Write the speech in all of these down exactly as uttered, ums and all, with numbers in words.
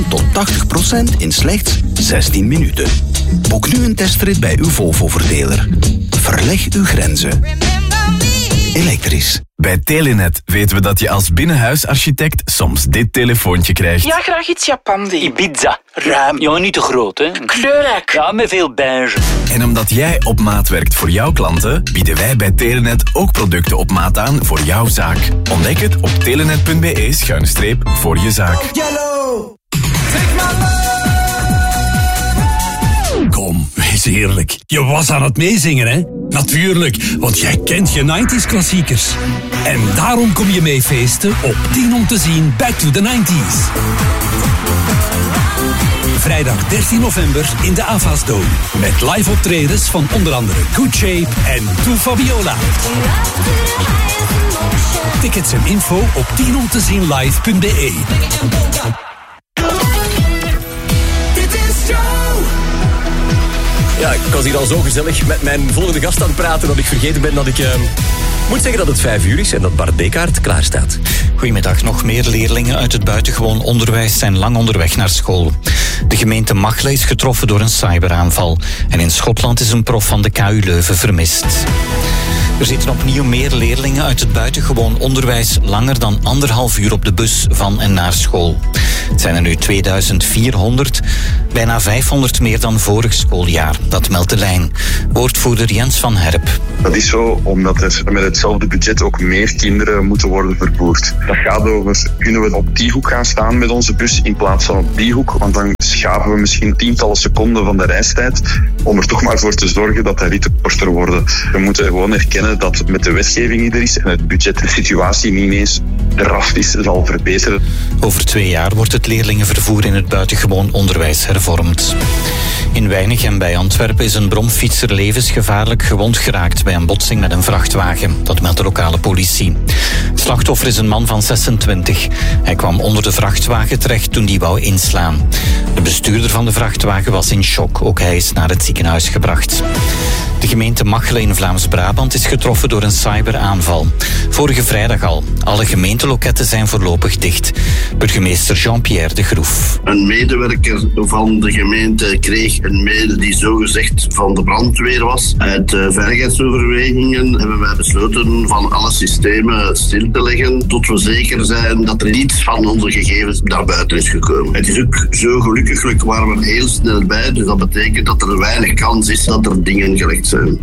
tot tachtig procent in slechts zestien minuten. Boek nu een testrit bij uw Volvo-verdeler. Verleg uw grenzen. Elektrisch. Bij Telenet weten we dat je als binnenhuisarchitect soms dit telefoontje krijgt. Ja, graag iets Japandi. Ibiza. Ruim. Ja, niet te groot, hè. Kleurrijk. Ja, met veel beige. En omdat jij op maat werkt voor jouw klanten, bieden wij bij Telenet ook producten op maat aan voor jouw zaak. Ontdek het op telenet punt be schuine streep voor je zaak. Yellow. Kom, wees eerlijk. Je was aan het meezingen, hè? Natuurlijk, want jij kent je nineties klassiekers. En daarom kom je mee feesten op tien om te zien Back to the nineties. Vrijdag dertien november in de Avas Dome. Met live optredens van onder andere Good Shape en To Fabiola. Tickets en info op tien om te zien live punt be. Ja, ik was hier al zo gezellig met mijn volgende gast aan het praten dat ik vergeten ben dat ik... Uh, moet zeggen dat het vijf uur is en dat Bart Bekaert klaar staat. Goedemiddag. Nog meer leerlingen uit het buitengewoon onderwijs zijn lang onderweg naar school. De gemeente Machelen is getroffen door een cyberaanval. En in Schotland is een prof van de K U Leuven vermist. Er zitten opnieuw meer leerlingen uit het buitengewoon onderwijs langer dan anderhalf uur op de bus van en naar school. Het zijn er nu tweeduizend vierhonderd, bijna vijfhonderd meer dan vorig schooljaar. Dat meldt de Lijn. Woordvoerder Jens van Herp. Dat is zo omdat er met hetzelfde budget ook meer kinderen moeten worden vervoerd. Dat gaat over, kunnen we op die hoek gaan staan met onze bus in plaats van op die hoek? Want dan schaven we misschien tientallen seconden van de reistijd om er toch maar voor te zorgen dat de ritten korter worden. We moeten gewoon erkennen dat met de wetgeving die er is en het budget de situatie niet eens drastisch zal verbeteren. Over twee jaar wordt het leerlingenvervoer in het buitengewoon onderwijs hervormd. In Weinigem bij Antwerpen is een bromfietser levensgevaarlijk gewond geraakt bij een botsing met een vrachtwagen. Dat meldt de lokale politie. Het slachtoffer is een man van zesentwintig. Hij kwam onder de vrachtwagen terecht toen die wou inslaan. De bestuurder van de vrachtwagen was in shock. Ook hij is naar het ziekenhuis gebracht. De gemeente Machelen in Vlaams-Brabant is getroffen door een cyberaanval. Vorige vrijdag al. Alle gemeenteloketten zijn voorlopig dicht. Burgemeester Jean-Pierre de Groef. Een medewerker van de gemeente kreeg een mail die zogezegd van de brandweer was. Uit uh, veiligheidsoverwegingen hebben wij besloten van alle systemen stil te leggen tot we zeker zijn dat er niets van onze gegevens naar buiten is gekomen. Het is ook zo gelukkiglijk waren we heel snel bij, dus dat betekent dat er weinig kans is dat er dingen gelekt zijn.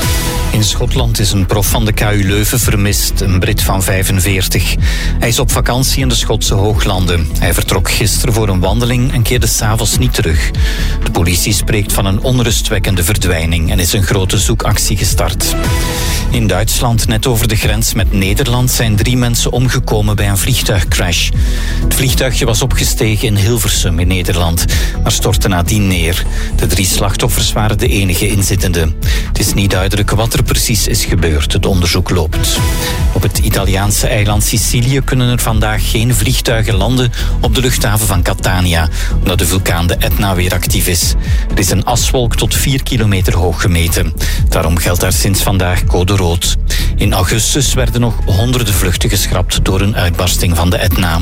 In Schotland is een prof van de K U Leuven vermist, een Brit van vijfenveertig. Hij is op vakantie in de Schotse Hooglanden. Hij vertrok gisteren voor een wandeling en keerde 's avonds niet terug. De politie spreekt van een onrustwekkende verdwijning en is een grote zoekactie gestart. In Duitsland, net over de grens met Nederland, zijn drie mensen omgekomen bij een vliegtuigcrash. Het vliegtuigje was opgestegen in Hilversum in Nederland, maar stortte nadien neer. De drie slachtoffers waren de enige inzittenden. Het is niet duidelijk wat er precies is gebeurd. Het onderzoek loopt. Op het Italiaanse eiland Sicilië kunnen er vandaag geen vliegtuigen landen op de luchthaven van Catania, omdat de vulkaan de Etna weer actief is. Er is een aswolk tot vier kilometer hoog gemeten. Daarom geldt daar sinds vandaag code rood. In augustus werden nog honderden vluchten geschrapt door een uitbarsting van de Etna.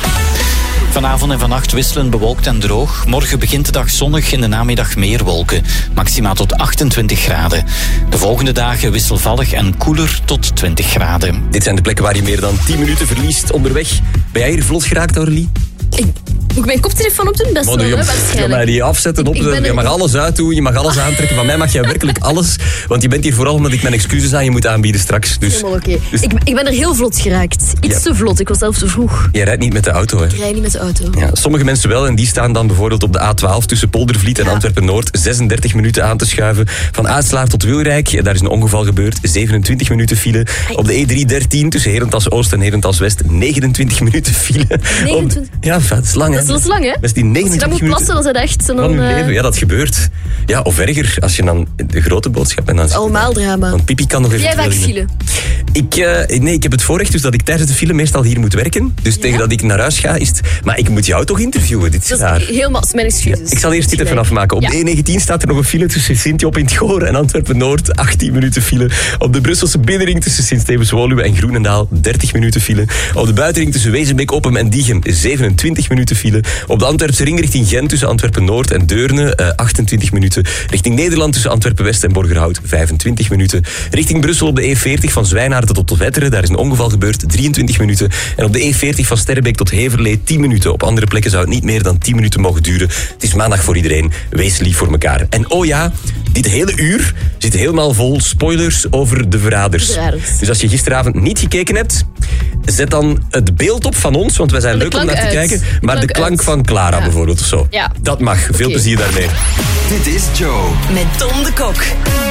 Vanavond en vannacht wisselend bewolkt en droog. Morgen begint de dag zonnig, in de namiddag meer wolken. Maximaal tot achtentwintig graden. De volgende dagen wisselvallig en koeler tot twintig graden. Dit zijn de plekken waar je meer dan tien minuten verliest onderweg. Ben jij hier vlot geraakt, Aurélie? Ik... Moet ik mijn koptelefoon opdoen? Best wel, hè, waarschijnlijk. Ja, maar die afzetten, opzetten, je mag er... alles uitdoen, je mag alles aantrekken. Van mij mag jij werkelijk alles. Want je bent hier vooral omdat ik mijn excuses aan je moet aanbieden straks. Dus, helemaal oké. Okay. Dus... Ik, ik ben er heel vlot geraakt. Iets ja. te vlot, ik was zelf te vroeg. Jij rijdt niet met de auto, hè? Ik rijd niet met de auto. Ja, sommige mensen wel, en die staan dan bijvoorbeeld op de A twaalf tussen Poldervliet en ja. Antwerpen-Noord zesendertig minuten aan te schuiven. Van Uitslaar tot Wilrijk, daar is een ongeval gebeurd. zevenentwintig minuten file. Op de E driehonderddertien tussen Herentals-Oost en Herentals-West negenentwintig minuten file. negenentwintig? Op... Ja, dat is lang, hè? Dat is lang, hè? Dat is die Als je dan moet plassen, dat is het echt. Dan, van uw leven, ja, dat gebeurt. Ja, of erger, als je dan de grote boodschap... En dan allemaal drama. Want pipi kan nog even... Jij vaak file? Ik, uh, nee, ik heb het voorrecht dus dat ik tijdens de file meestal hier moet werken. Dus ja? tegen dat ik naar huis ga, is het... Maar ik moet jou toch interviewen, dit is dat raar. Is helemaal, mijn excuses. Ja, ik zal eerst dit even afmaken. Op ja. de E negentien staat er nog een file tussen Sint-Job in het Goor en Antwerpen-Noord. achttien minuten file. Op de Brusselse binnenring tussen Sint-Stevens-Woluwe en Groenendaal. dertig minuten file. Op de buitenring tussen Wezenbeek, Oppem en Diegem. zevenentwintig minuten file. file. Op de Antwerpse ring richting Gent tussen Antwerpen-Noord en Deurne, uh, achtentwintig minuten. Richting Nederland tussen Antwerpen-West en Borgerhout, vijfentwintig minuten. Richting Brussel op de E veertig van Zwijnaarden tot Wetteren, daar is een ongeval gebeurd, drieëntwintig minuten. En op de E veertig van Sterrebeek tot Heverlee, tien minuten. Op andere plekken zou het niet meer dan tien minuten mogen duren. Het is maandag voor iedereen. Wees lief voor elkaar. En oh ja, dit hele uur zit helemaal vol spoilers over de verraders. verraders. Dus als je gisteravond niet gekeken hebt, zet dan het beeld op van ons, want wij zijn de leuk om naar te klank uit. kijken. De Maar de klank klank uit. van Clara Ja. bijvoorbeeld of zo. Ja. Dat mag. Veel Oké. plezier daarmee. Dit is Joe. Met Tom de Kok.